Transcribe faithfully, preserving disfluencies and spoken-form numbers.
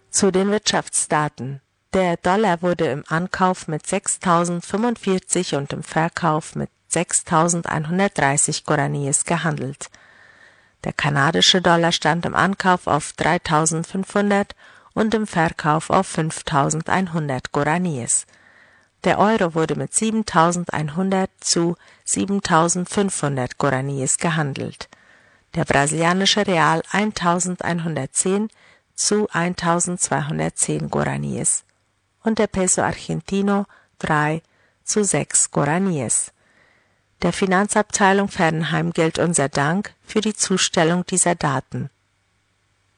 Zu den Wirtschaftsdaten. Der Dollar wurde im Ankauf mit sechstausendfünfundvierzig und im Verkauf mit sechstausendeinhundertdreißig Guaraníes gehandelt. Der kanadische Dollar stand im Ankauf auf dreitausendfünfhundert und im Verkauf auf fünftausendeinhundert Guaraníes. Der Euro wurde mit siebentausendeinhundert zu siebentausendfünfhundert Guaraníes gehandelt. Der brasilianische Real eintausendeinhundertzehn zu eintausendzweihundertzehn Guaraníes und der Peso Argentino drei zu sechs Guaraníes. Der Finanzabteilung Fernheim gilt unser Dank für die Zustellung dieser Daten.